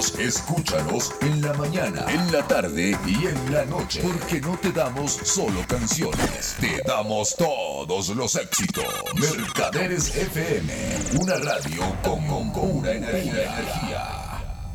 Escúchanos en la mañana, en la tarde y en la noche. Porque no te damos solo canciones, te damos todos los éxitos. Mercaderes FM, una radio con una energía.